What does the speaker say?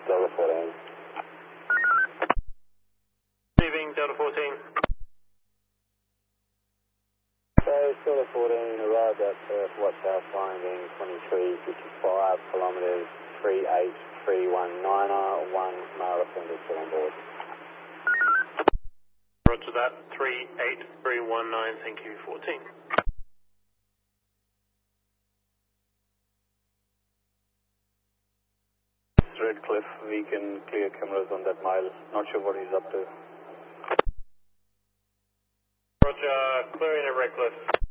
Delta 14. Receiving Delta 14. So, Delta 14 arrived at Perth, watch out, flying being 2355 kilometres, 38319, 1 male offender still on board. Roger that, 38319, thank you, 14. Redcliffe, we can clear cameras on that mile. Not sure what he's up to. Roger, clearing at Redcliffe.